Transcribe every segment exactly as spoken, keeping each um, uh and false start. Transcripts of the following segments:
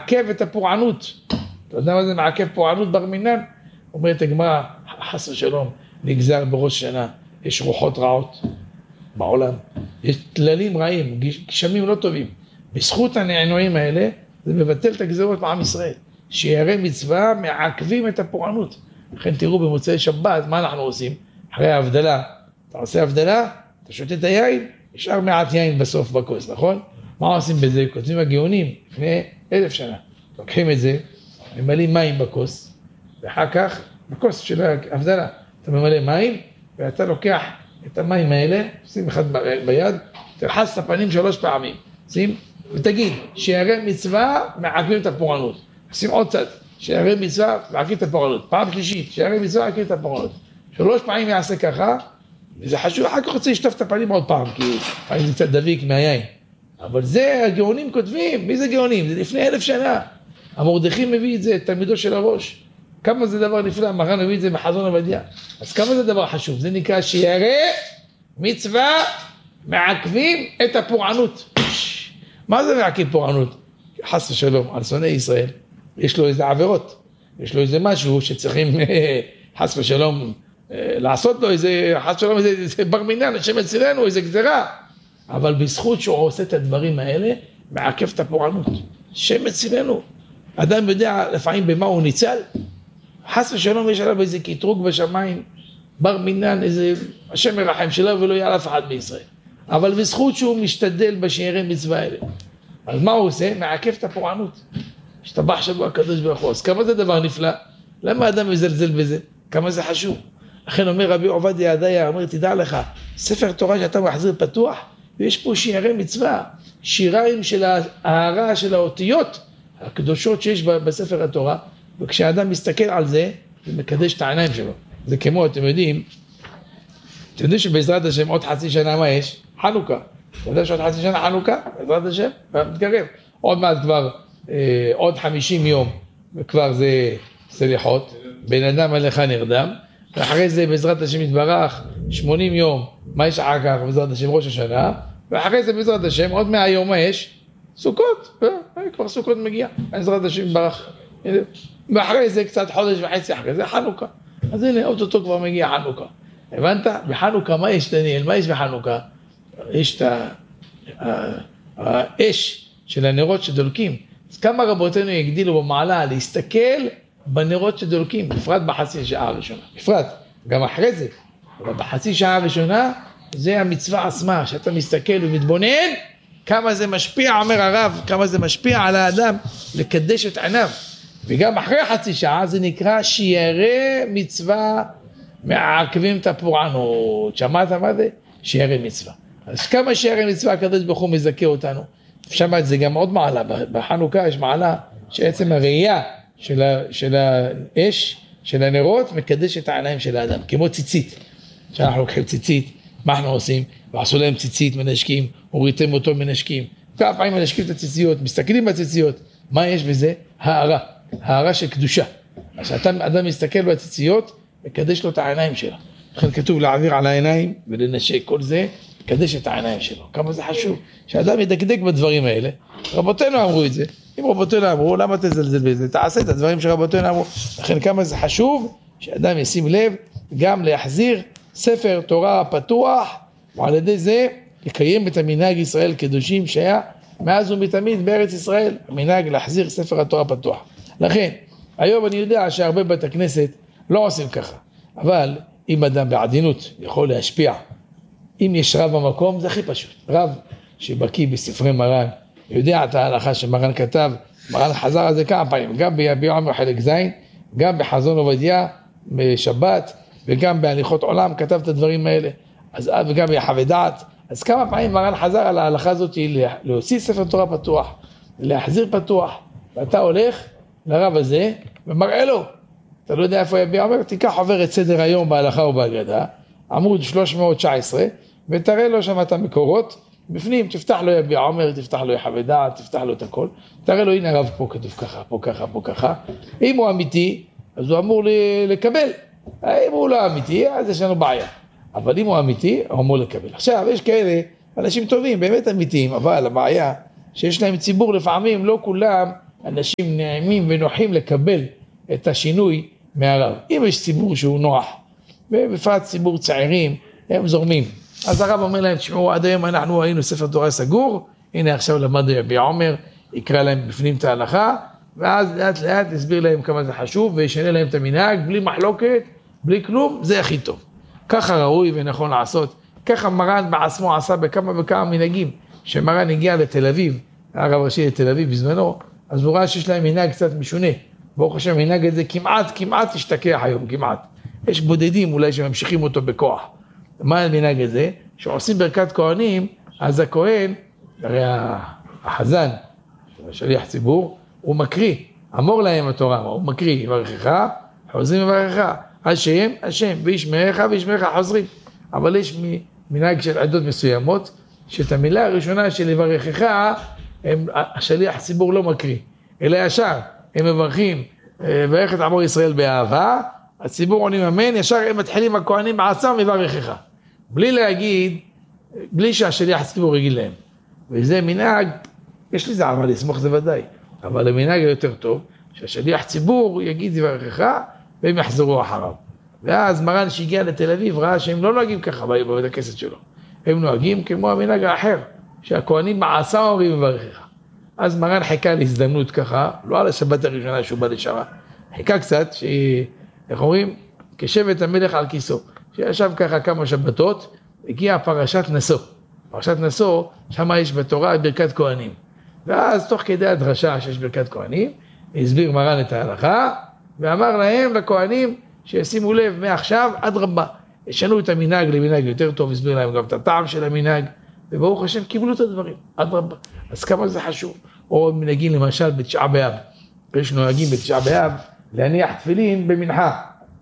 מעכב את הפורענות. אתה יודע מה זה מעכב פורענות בר מינן? אומרת הגמרא, חס ושלום, נגזר בראש שנה, יש רוחות רעות בעולם, יש תללים רעים, גשמים לא טובים. בזכות הנענועים האלה, זה מבטל את הגזרות מעם ישראל. שיערי מצווה מעכבים את הפורענות. לכן תראו במוצאי שבת, מה אנחנו עושים? אחרי ההבדלה, אתה עושה הבדלה, אתה שותה את היין, ישאר מעט יין בסוף בכוס, נכון? מה עושים בזה? כותבים הגאונים, לפני אלף שנה. לוקחים את זה, ממלאים מים בכוס, ואחר כך, בכוס של ההבדלה, אתה ממלא מים, ואתה לוקח את המים האלה, שים אחד ביד, תלחץ את הפנים שלוש פעמים, שים, ותגיד, שיערי מצווה מעכבים את הפורענות. שים עוד צד, שיערי מצווה מעכבים את הפורענות. פעם שלישית, שיערי מצווה מעכבים את הפורענות. שלוש פעמים יעשה ככה, וזה חשוב, אחר כך רוצה לשטוף את הפנים עוד פעם, כי פעמים זה קצת דביק מהיין. אבל זה הגאונים כותבים, מי זה גאונים? זה לפני אלף שנה. המרדכי מביא את זה, תלמידו של הראש. כמה זה דבר נפלא, מרן מביא את זה מחזון עובדיה. אז כמה זה דבר חשוב? זה נקרא שיערי מצווה מעכבים את הפורענות. מה זה מעכב פורענות? חס ושלום, על שונאי ישראל. יש לו איזה עבירות, יש לו איזה משהו שצריכים חס ושלום לעשות לו איזה, חס ושלום איזה, איזה בר מינן, השם אצלנו, איזה גזרה. אבל בזכות שהוא עושה את הדברים האלה, מעכב את הפורענות. השם אצלנו. אדם יודע לפעמים במה הוא ניצל, חס ושלום יש עליו איזה קטרוג בשמיים, בר מינן, איזה השם מרחם שלו ולא יהיה אף אחד בישראל. אבל בזכות שהוא משתדל בשיערי מצווה האלה. אז מה הוא עושה? מעכב את הפורענות. השתבח שבוע הקדוש ברוך הוא. אז כמה זה דבר נפלא? למה אדם מזלזל בזה? כמה זה חשוב? לכן אומר רבי עובדיה ידעיה, אומר תדע לך, ספר תורה שאתה מחזיר פתוח, ויש פה שיערי מצווה, שיריים של ההערה של האותיות הקדושות שיש בספר התורה, וכשאדם מסתכל על זה, הוא מקדש את העיניים שלו. זה כמו, אתם יודעים, אתם יודעים שבעזרת השם עוד חצי שנה מה יש? חנוכה. אתה יודע שעוד חצי שנה חנוכה? בעזרת השם? מתקרב. עוד מעט כבר, אה, עוד חמישים יום, וכבר זה סליחות, בן אדם עליך נרדם, ואחרי זה בעזרת השם יתברך, שמונים יום, מה יש אחר כך בעזרת השם ראש השנה, ואחרי זה בעזרת השם, עוד מאה יום מה יש? סוכות, אה, כבר סוכות מגיע, בעזרת השם יתברך. ואחרי זה קצת חודש וחצי אחרי זה חנוכה. אז הנה, אוטוטו כבר מגיע חנוכה. הבנת? בחנוכה מה יש דניאל? מה יש בחנוכה? יש את האש של הנרות שדולקים. אז כמה רבותינו יגדילו במעלה להסתכל בנרות שדולקים, בפרט בחצי שעה הראשונה. בפרט, גם אחרי זה. אבל בחצי שעה הראשונה, זה המצווה עצמה, שאתה מסתכל ומתבונן, כמה זה משפיע, אומר הרב, כמה זה משפיע על האדם לקדש את עיניו. וגם אחרי חצי שעה זה נקרא שיערי מצווה מעכבים את הפורענות. שמעת מה זה? שיערי מצווה. אז כמה שיערי מצווה הקדוש ברוך הוא מזכה אותנו. שמעת, זה גם עוד מעלה, בחנוכה יש מעלה שעצם הראייה של, ה, של האש, של הנרות, מקדש את העיניים של האדם, כמו ציצית. כשאנחנו לוקחים ציצית, מה אנחנו עושים? ועשו להם ציצית, מנשקים, הוריתם אותו מנשקים. כמה פעמים מנשקים את הציציות, מסתכלים בציציות, מה יש בזה? הערה. הערה של קדושה. אז אדם מסתכל בציציות, מקדש לו את העיניים שלו. לכן כתוב להעביר על העיניים ולנשק כל זה, מקדש את העיניים שלו. כמה זה חשוב, שאדם ידקדק בדברים האלה. רבותינו אמרו את זה. אם רבותינו אמרו, למה תזלזל בזה? תעשה את הדברים שרבותינו אמרו. לכן כמה זה חשוב, שאדם ישים לב, גם להחזיר ספר תורה פתוח, ועל ידי זה לקיים את המנהג ישראל קדושים שהיה מאז ומתמיד בארץ ישראל, המנהג להחזיר ספר התורה פתוח. לכן, היום אני יודע שהרבה בית הכנסת לא עושים ככה, אבל אם אדם בעדינות יכול להשפיע, אם יש רב במקום זה הכי פשוט, רב שבקיא בספרי מרן, יודע את ההלכה שמרן כתב, מרן חזר על זה כמה פעמים, גם ביביע עומר חלק זין, גם בחזון עובדיה בשבת, וגם בהליכות עולם כתב את הדברים האלה, אז, וגם ביחווה דעת, אז כמה פעמים מרן חזר על ההלכה הזאת להוציא ספר תורה פתוח, להחזיר פתוח, ואתה הולך לרב הזה ומראה לו, אתה לא יודע איפה יביע עומר, תיקח עובר את סדר היום בהלכה ובהגדה, עמוד שלוש מאות תשע עשרה, ותראה לו שם את המקורות, בפנים תפתח לו יביע עומר, תפתח לו יחווה דעת, תפתח לו את הכל, תראה לו הנה הרב פה כתוב ככה, פה ככה, פה ככה, אם הוא אמיתי, אז הוא אמור לקבל, אם הוא לא אמיתי, אז יש לנו בעיה, אבל אם הוא אמיתי, הוא אמור לקבל. עכשיו, יש כאלה אנשים טובים, באמת אמיתיים, אבל הבעיה שיש להם ציבור לפעמים, לא כולם אנשים נעימים ונוחים לקבל את השינוי מהרב. אם יש ציבור שהוא נוח, ובפרט ציבור צעירים, הם זורמים. אז הרב אומר להם, תשמעו, עד היום אנחנו היינו ספר תורה סגור, הנה עכשיו למדו יביע עומר, יקרא להם בפנים את ההלכה, ואז לאט לאט הסביר להם כמה זה חשוב, וישנה להם את המנהג, בלי מחלוקת, בלי כלום, זה הכי טוב. ככה ראוי ונכון לעשות. ככה מרן בעצמו עשה בכמה וכמה מנהגים, שמרן הגיע לתל אביב, הרב ראשי לתל אביב בזמנו, אז הוא ראה שיש להם מנהג קצת משונה. ברוך השם, מנהג הזה כמעט, כמעט השתכח היום, כמעט. יש בודדים אולי שממשיכים אותו בכוח. מה המנהג הזה? שעושים ברכת כהנים, אז הכהן, הרי החזן, שליח ציבור, הוא מקריא, אמור להם התורה, הוא מקריא, יברכך, חוזרים יברכך, השם, השם, וישמעך וישמעך, חוזרים. אבל יש מנהג של עדות מסוימות, שאת המילה הראשונה של יברכך, הם, השליח ציבור לא מקריא, אלא ישר, הם מברכים, ואיך את עמור ישראל באהבה, הציבור עונים אמן, ישר הם מתחילים הכהנים בעצם יברכך. בלי להגיד, בלי שהשליח הציבור יגיד להם. וזה מנהג, יש לזה עמה לסמוך זה ודאי, אבל המנהג יותר טוב, שהשליח ציבור יגיד יברכך, והם יחזרו אחריו. ואז מרן שהגיע לתל אביב ראה שהם לא נוהגים ככה בבית הכנסת שלו. הם נוהגים כמו המנהג האחר, שהכהנים בעצם אומרים יברכך. אז מרן חיכה להזדמנות ככה, לא על השבת הראשונה שהוא בא לשמה, חיכה קצת, ש... איך אומרים? כשבט המלך על כיסו. שישב ככה כמה שבתות, הגיע פרשת נשוא. פרשת נשוא, שם יש בתורה ברכת כהנים. ואז תוך כדי הדרשה שיש ברכת כהנים, הסביר מרן את ההלכה, ואמר להם, לכהנים, שישימו לב מעכשיו עד רבה. ישנו את המנהג למנהג יותר טוב, הסביר להם גם את הטעם של המנהג, וברוך השם קיבלו את הדברים, עד רבה. אז כמה זה חשוב? או מנהגים למשל בתשעה באב. יש נוהגים בתשעה באב, להניח תפילין במנחה,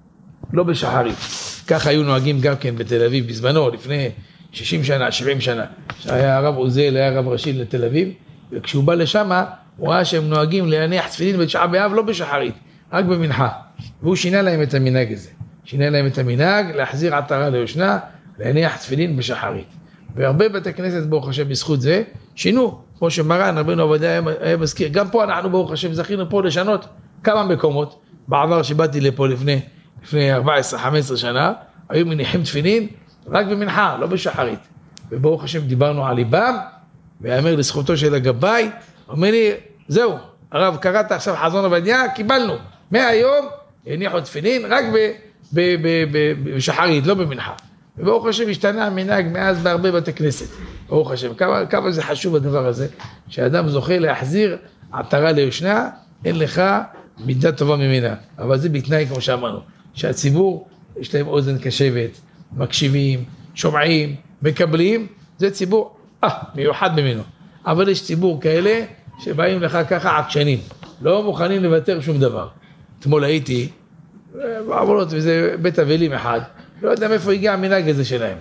לא בשחרית. ככה היו נוהגים גם כן בתל אביב בזמנו, לפני שישים שנה, שבעים שנה. שהיה הרב עוזל, היה רב ראשי לתל אביב, וכשהוא בא לשם, הוא ראה שהם נוהגים להניח תפילין בתשעה באב, לא בשחרית, רק במנחה. והוא שינה להם את המנהג הזה. שינה להם את המנהג, להחזיר עטרה ליושנה, להניח תפילין בשחרית. והרבה בתי כנסת, ברוך השם, בזכות זה, שינו, כמו שמרן, רבינו עובדיה היה מזכיר. גם פה אנחנו, ברוך השם, זכינו פה לשנות כמה מקומות. בעבר שבאתי לפה לפני, לפני ארבע עשרה חמש עשרה שנה, היו מניחים תפילין רק במנחה, לא בשחרית. וברוך השם דיברנו על ליבם, ואמר לזכותו של הגבאי, אומר לי, זהו, הרב, קראת עכשיו חזון עובדיה, קיבלנו. מהיום הניחו תפילין רק בשחרית, לא במנחה. וברוך השם השתנה המנהג מאז בהרבה בתי כנסת. ברוך השם, כמה, כמה זה חשוב הדבר הזה, שאדם זוכה להחזיר עטרה ליושנה, אין לך מידה טובה ממנה. אבל זה בתנאי, כמו שאמרנו, שהציבור יש להם אוזן קשבת, מקשיבים, שומעים, מקבלים, זה ציבור אה, מיוחד ממנו. אבל יש ציבור כאלה שבאים לך ככה עקשנים, לא מוכנים לוותר שום דבר. אתמול הייתי, בעבולות, וזה בית אבלים אחד, לא יודע מאיפה הגיע המנהג הזה שלהם.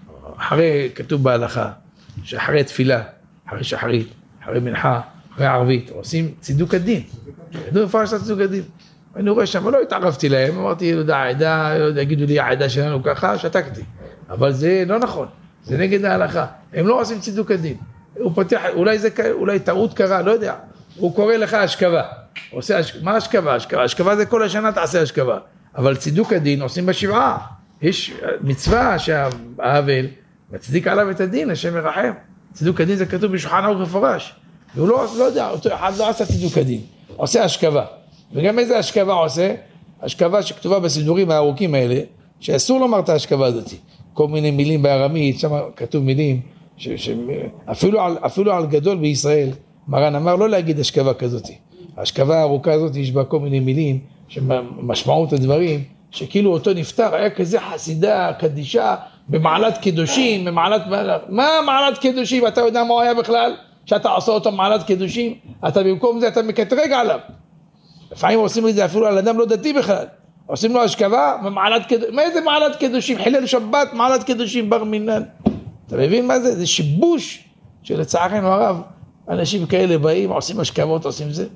אחרי, כתוב בהלכה, שאחרי תפילה, אחרי שחרית, אחרי מנחה, אחרי ערבית, עושים צידוק הדין. ידעו איפה יש צידוק הדין. אני רואה שם, לא התערבתי להם, אמרתי, לא יודע, העדה, לא יודע, יגידו לי, העדה שלנו ככה, שתקתי. אבל זה לא נכון, זה נגד ההלכה. הם לא עושים צידוק הדין. הוא פותח, אולי זה, אולי טעות קרה, לא יודע. הוא קורא לך השכבה. עושה, מה השכבה? השכבה, השכבה זה כל השנה תעשה השכבה. אבל צידוק הדין עושים בשבעה. יש מצווה שהאבל מצדיק עליו את הדין, השם מרחם. צידוק הדין זה כתוב בשולחן ערוך מפורש. והוא לא, לא יודע, אותו אחד לא עשה צידוק הדין. עושה השכבה. וגם איזה השכבה עושה? השכבה שכתובה בסידורים הארוכים האלה, שאסור לומר את ההשכבה הזאת. כל מיני מילים בארמית, שם כתוב מילים, ש, ש, אפילו, על, אפילו על גדול בישראל, מרן אמר לא להגיד השכבה כזאת. ההשכבה הארוכה הזאת יש בה כל מיני מילים, שמשמעות הדברים, שכאילו אותו נפטר, היה כזה חסידה, קדישה, במעלת קדושים, במעלת, מה מעלת קדושים? אתה יודע מה הוא היה בכלל? שאתה עושה אותו מעלת קדושים, אתה במקום זה, אתה מקטרג עליו. לפעמים עושים את זה אפילו על אדם לא דתי בכלל. עושים לו השכבה, במעלת קדושים, מה זה מעלת קדושים? חילל שבת, מעלת קדושים בר מינן. אתה מבין מה זה? זה שיבוש שלצערנו הרב, אנשים כאלה באים, עושים השכבות, עושים זה.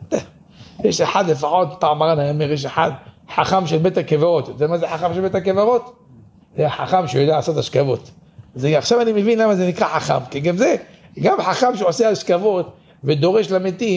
יש אחד לפחות, פעם מרן האמר, יש אחד חכם של בית הקברות. אתה יודע מה זה חכם של בית הקברות? זה חכם שיודע לעשות השכבות. זה, עכשיו אני מבין למה זה נקרא חכם, כי גם זה, גם חכם שעושה השכבות ודורש למתים,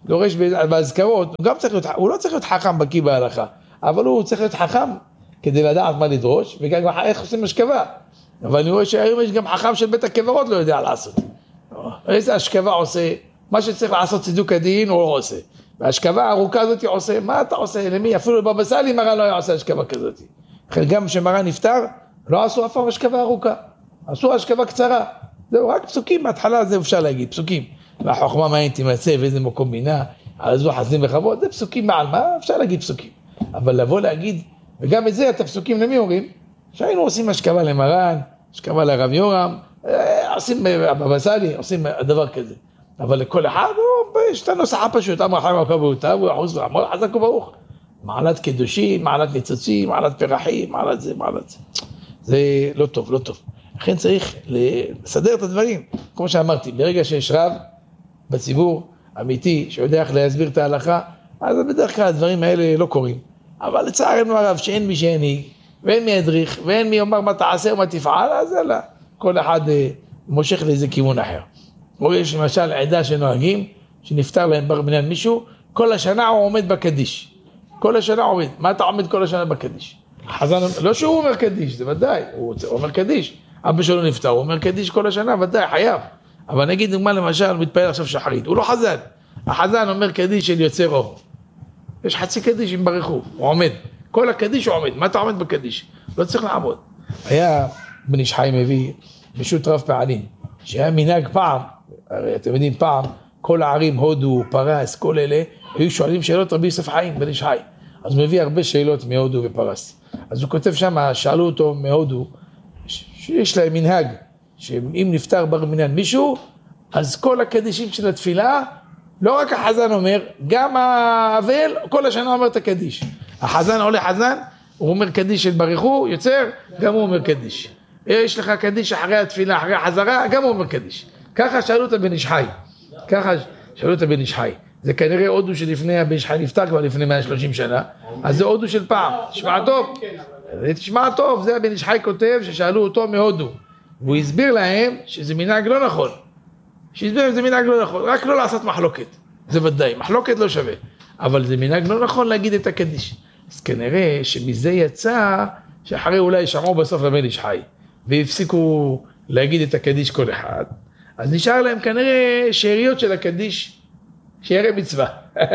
דורש בהזכרות, הוא גם צריך להיות, הוא לא צריך להיות חכם בקיא בהלכה, אבל הוא צריך להיות חכם כדי לדעת מה לדרוש, וגם איך עושים השכבה. אבל אני רואה שהיום יש גם חכם של בית הכברות לא יודע לעשות. איזה השכבה עושה, מה שצריך לעשות צידוק הדין הוא לא עושה. והשכבה הארוכה הזאת עושה, מה אתה עושה? למי? אפילו בבא סאלי מרן לא היה עושה השכבה כזאת. גם כשמרן נפטר, לא עשו אף פעם השכבה ארוכה. עשו השכבה קצרה. זהו, רק פסוקים בהתחלה, זה אפשר להגיד, פסוקים. והחוכמה מה אין תימצא ואיזה מקום בינה, על זו חסדים וחוות, זה פסוקים מעל מה? אפשר להגיד פסוקים. אבל לבוא להגיד, וגם את זה, את הפסוקים למי אומרים? שהיינו עושים השכבה למרן, השכבה לרב יורם, עושים בבא סאלי, עושים דבר כזה. אבל לכל אחד, יש את הנוסח הפשוט, אמר חיים הקבעותיו, הוא יחוס ועמוד, חזק וברוך. מעלת קדושים, מעלת ניצוצים, מעלת פרחים, מעלת זה, מעלת זה. זה לא טוב, לא טוב. לכן צריך לסדר את הדברים. כמו שאמרתי, ברגע שיש רב בציבור אמיתי, שיודע איך להסביר את ההלכה, אז בדרך כלל הדברים האלה לא קורים. אבל לצערנו הרב, שאין מי שהנהיג, ואין מי ידריך, ואין מי יאמר מה תעשה ומה תפעל, אז אלא, כל אחד מושך לאיזה כיוון אחר. או יש למשל עדה שנוהגים, שנפטר להם בר מינן מישהו, כל השנה הוא עומד בקדיש. כל השנה עומד. מה אתה עומד כל השנה בקדיש? החזן, לא שהוא אומר קדיש, זה ודאי, הוא אומר קדיש. אבא שלו נפטר, הוא אומר קדיש כל השנה, ודאי, חייב. אבל נגיד דוגמה למשל, הוא מתפעל עכשיו שחרית, הוא לא חזן. החזן אומר קדיש של יוצר אור. יש חצי קדיש עם ברכו, הוא עומד. כל הקדיש הוא עומד. מה אתה עומד בקדיש? לא צריך לעמוד. היה בן איש חי מביא, בשו"ת רב פעלים, שהיה מנהג פעם, הרי אתם יודעים פעם, כל הערים, הודו, פרס, כל אלה, היו שואלים שאלות רבי יוסף חיים, בן איש חי. אז הוא מביא הרבה שאלות מהודו ופרס. אז הוא כותב שם, שאלו אותו מהודו, שיש להם מנהג, שאם נפטר בר מינן מישהו, אז כל הקדישים של התפילה, לא רק החזן אומר, גם האבל, כל השנה אומר את הקדיש. החזן עולה חזן, הוא אומר קדיש של ברכו, יוצר, גם הוא אומר קדיש. יש לך קדיש אחרי התפילה, אחרי החזרה, גם הוא אומר קדיש. ככה שאלו את הבן איש חי. ככה שאלו את הבן איש חי. זה כנראה הודו שלפני הבן איש חי נפטר כבר לפני מאה ושלושים שנה, אז זה הודו של פעם. תשמע טוב. תשמע טוב, זה הבן איש חי כותב ששאלו אותו מהודו. והוא הסביר להם שזה מנהג לא נכון. שהסביר להם שזה מנהג לא נכון, רק לא לעשות מחלוקת. זה ודאי, מחלוקת לא שווה. אבל זה מנהג לא נכון להגיד את הקדיש. אז כנראה שמזה יצא שאחרי אולי שמעו בסוף לבן איש חי. והפסיקו להגיד את הקדיש כל אחד. אז נשאר להם כנראה שאריות של הקדיש, שארי מצווה.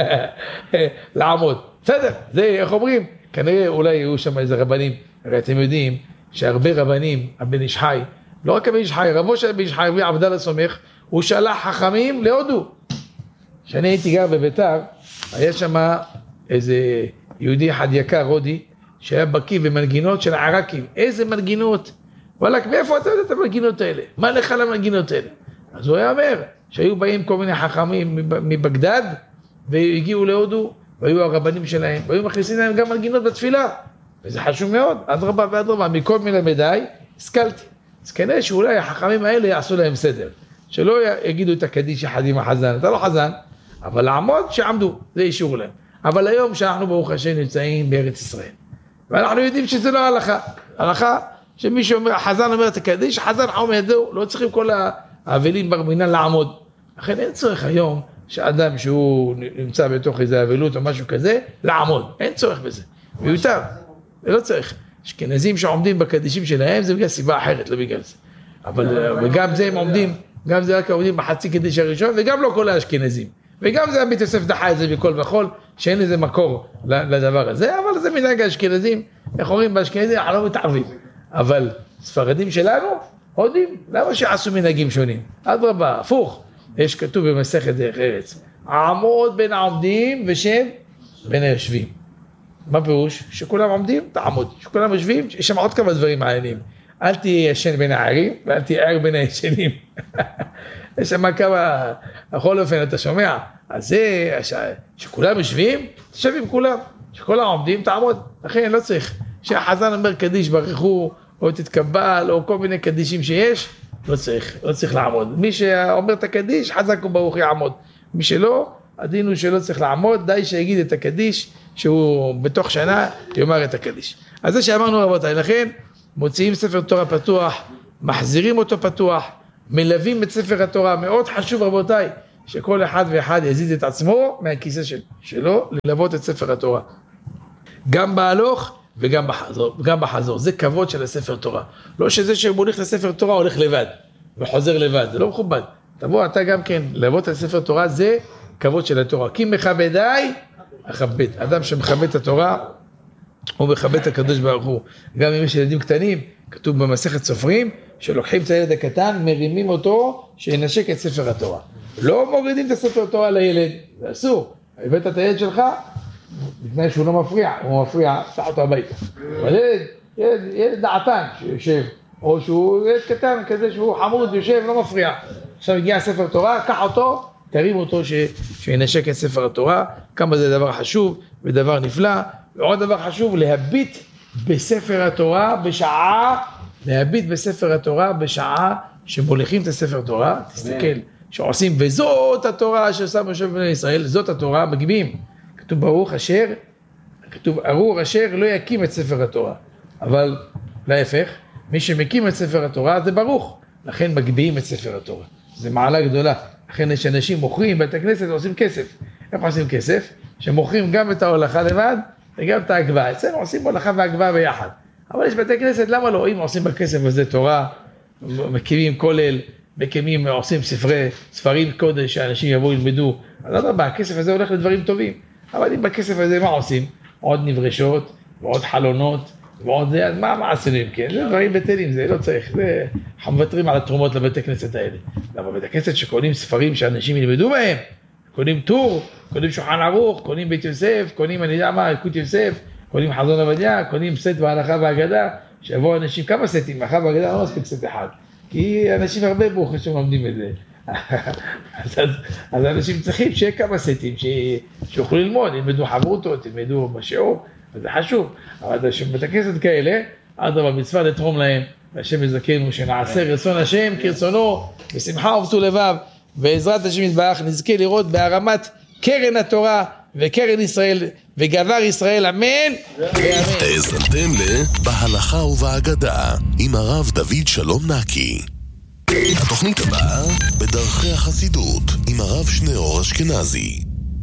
לעמוד. בסדר, זה איך אומרים? כנראה אולי יהיו שם איזה רבנים. הרי אתם יודעים שהרבה רבנים, הבן איש חי, לא רק הבן איש חי, רבו של הבן איש חי, עבדאללה סומך, הוא שלח חכמים להודו. כשאני הייתי גר בביתר, היה שם איזה יהודי אחד יקר, הודי, שהיה בקיא במנגינות של הערקים. איזה מנגינות? וואלק, מאיפה אתה יודע את המנגינות האלה? מה לך למנגינות האלה? אז הוא היה אומר, שהיו באים כל מיני חכמים מבגדד, והגיעו להודו, והיו הרבנים שלהם, והיו מכניסים להם גם מנגינות בתפילה. וזה חשוב מאוד, אדרבה ואדרבה, מכל מלמדיי, השכלתי. אז כנראה שאולי החכמים האלה יעשו להם סדר. שלא יגידו את הקדיש יחד עם החזן, אתה לא חזן, אבל לעמוד שעמדו, זה אישור להם. אבל היום שאנחנו ברוך השם נמצאים בארץ ישראל, ואנחנו יודעים שזה לא הלכה. הלכה שמי שאומר, החזן אומר את הקדיש, החזן עומד, זהו, לא צריכים כל האבלים בר מינן לעמוד. לכן אין צורך היום שאדם שהוא נמצא בתוך איזה אבלות או משהו כזה, לעמוד. אין צורך בזה. מיותר. זה לא צריך. אשכנזים שעומדים בקדישים שלהם, זה בגלל סיבה אחרת, לא בגלל זה. אבל וגם זה הם עומדים, גם זה רק עומדים בחצי קדיש הראשון, וגם לא כל האשכנזים. וגם זה הבית יוסף דחה את זה בכל וכל, שאין איזה מקור לדבר הזה, אבל זה מנהג האשכנזים, איך אומרים באשכנזים, אנחנו לא מתערבים. אבל ספרדים שלנו, הודים, למה שעשו מנהגים שונים? אדרבה, הפוך, יש כתוב במסכת דרך ארץ, עמוד בין העומדים ושם בין היושבים. מה פירוש? שכולם עומדים, תעמוד. שכולם יושבים, יש שם עוד כמה דברים מעניינים. אל תהיה ישן בין הערים, ואל תהיה ער בין הישנים. יש שם כמה, בכל אופן אתה שומע. אז זה, שכולם יושבים, תשב עם כולם. שכולם עומדים, תעמוד. לכן לא צריך. שהחזן אומר קדיש ברכו, או תתקבל, או כל מיני קדישים שיש, לא צריך, לא צריך לעמוד. מי שאומר את הקדיש, חזק וברוך יעמוד. מי שלא, הדין הוא שלא צריך לעמוד, די שיגיד את הקדיש, שהוא בתוך שנה יאמר את הקדיש. אז זה שאמרנו רבותיי, לכן מוציאים ספר תורה פתוח, מחזירים אותו פתוח, מלווים את ספר התורה, מאוד חשוב רבותיי, שכל אחד ואחד יזיז את עצמו מהכיסא של, שלו, ללוות את ספר התורה. גם בהלוך וגם בחזור, גם בחזור. זה כבוד של הספר תורה. לא שזה שמוליך לספר תורה הולך לבד, וחוזר לבד, זה לא מכובד. תבוא אתה גם כן, ללוות את ספר תורה זה כבוד של התורה. כי מכבדיי, אכבד. אדם שמכבד את התורה, הוא מכבד את הקדוש ברוך הוא. גם אם יש ילדים קטנים, כתוב במסכת סופרים, שלוקחים את הילד הקטן, מרימים אותו, שינשק את ספר התורה. לא מורידים את הספר התורה לילד, זה אסור. הבאת את הילד שלך, לפני שהוא לא מפריע, הוא מפריע, סע אותו הביתה. אבל ילד, ילד, ילד דעתן שיושב, או שהוא ילד קטן כזה שהוא חמוד, יושב, לא מפריע. עכשיו הגיע ספר תורה, קח אותו, תרים אותו ש... שינשק את ספר התורה, כמה זה דבר חשוב ודבר נפלא. ועוד דבר חשוב, להביט בספר התורה בשעה, להביט בספר התורה בשעה שמוליכים את הספר תורה, תסתכל, שעושים, וזאת התורה שעושה משה בני ישראל, זאת התורה, מגבים. כתוב ברוך אשר, כתוב ארור אשר לא יקים את ספר התורה. אבל להפך, מי שמקים את ספר התורה זה ברוך, לכן מגביעים את ספר התורה. זה מעלה גדולה. לכן יש אנשים מוכרים בית הכנסת ועושים כסף. איך עושים כסף? שמוכרים גם את ההולכה לבד וגם את ההגבעה. אצלנו עושים הולכה והגבעה ביחד. אבל יש בתי כנסת, למה לא? אם עושים בכסף הזה תורה, מקימים כולל, מקימים, עושים ספרי, ספרים קודש, שאנשים יבואו ילמדו. אז לא יודע, הכסף הזה הולך לדברים טובים. אבל אם בכסף הזה מה עושים? עוד נברשות, ועוד חלונות, ועוד זה, אז מה, מה עשינו אם כן? זה דברים בטלים, זה לא צריך, זה מוותרים על התרומות לבתי כנסת האלה. למה בתי כנסת שקונים ספרים שאנשים ילמדו בהם, קונים טור, קונים שולחן ערוך, קונים בית יוסף, קונים אני יודע מה, יקוד יוסף, קונים חזון עובדיה, קונים סט בהלכה והאגדה, שיבואו אנשים, כמה סטים, הלכה והאגדה לא מספיק סט אחד, כי אנשים הרבה ברוך השם לומדים את זה. אז, אז, אז אנשים צריכים שיהיה כמה סטים, שיוכלו ללמוד, ילמדו חברותות, ילמדו בשיעור, וזה חשוב. אבל בתי כנסת כאלה, עד רבה מצווה לתרום להם, והשם יזכנו שנעשה רצון השם כרצונו, בשמחה ובטוב לבב, ועזרת השם יתברך נזכה לראות בהרמת קרן התורה וקרן ישראל וגבר ישראל, אמן ואמן. האזנתם לבהלכה ובאגדה עם הרב דוד שלום נקי. התוכנית הבאה בדרכי החסידות עם הרב שניאור אשכנזי.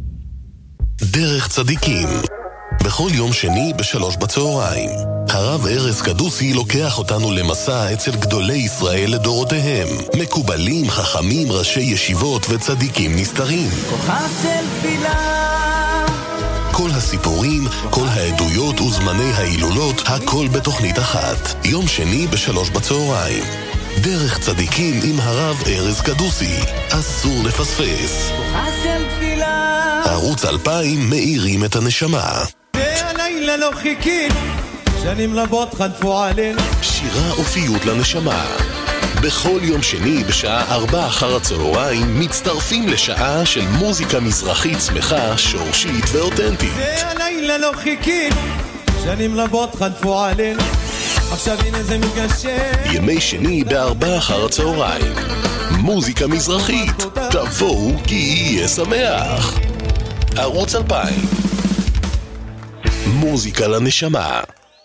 דרך צדיקים, בכל יום שני בשלוש בצהריים. הרב ארז קדוסי לוקח אותנו למסע אצל גדולי ישראל לדורותיהם, מקובלים, חכמים, ראשי ישיבות וצדיקים נסתרים. כוחה של תפילה, כל הסיפורים, כל העדויות וזמני ההילולות, הכל בתוכנית אחת. יום שני בשלוש בצהריים. דרך צדיקים עם הרב ארז קדוסי, אסור לפספס. כוחה של תפילה, ערוץ אלפיים מאירים את הנשמה. והלילה לא חיכינו, שנים רבות חלפו עלינו. שירה ופיוט לנשמה. בכל יום שני בשעה ארבע אחר הצהריים מצטרפים לשעה של מוזיקה מזרחית שמחה, שורשית ואותנטית. והלילה לא חיכינו, שנים רבות חלפו עלינו. עכשיו הנה זה מגשר. ימי שני בארבע אחר הצהריים. מוזיקה מזרחית. תבואו כי יהיה שמח. ערוץ אלפיים. מוזיקה לנשמה.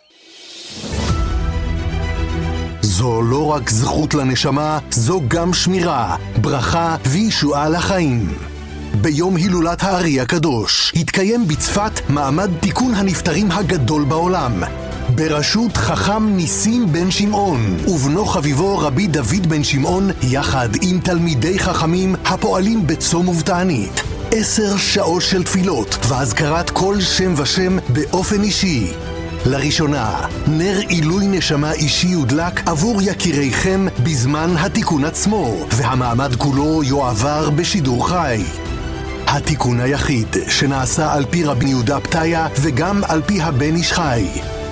זו לא רק זכות לנשמה, זו גם שמירה, ברכה וישועה לחיים. ביום הילולת הארי הקדוש התקיים בצפת מעמד תיקון הנפטרים הגדול בעולם. בראשות חכם ניסים בן שמעון ובנו חביבו רבי דוד בן שמעון, יחד עם תלמידי חכמים הפועלים בצום ובתענית. עשר שעות של תפילות והזכרת כל שם ושם באופן אישי. לראשונה, נר עילוי נשמה אישי יודלק עבור יקיריכם בזמן התיקון עצמו, והמעמד כולו יועבר בשידור חי. התיקון היחיד שנעשה על פי רבי יהודה פתיה וגם על פי הבן איש חי.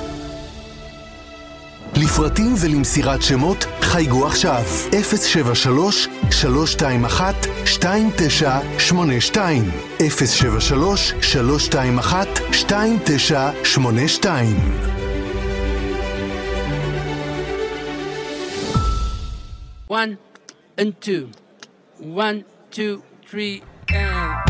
לפרטים ולמסירת שמות חייגו עכשיו אפס שבע שלוש שלוש שתיים אחת שתיים תשע שמונה שתיים אפס שבע שלוש שלוש שתיים אחת שתיים תשע שמונה שתיים. One and two, one, two, three, and